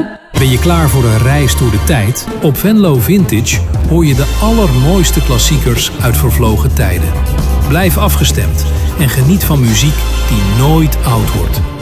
Ben je klaar voor een reis door de tijd? Op Venlo Vintage hoor je de allermooiste klassiekers uit vervlogen tijden. Blijf afgestemd en geniet van muziek die nooit oud wordt.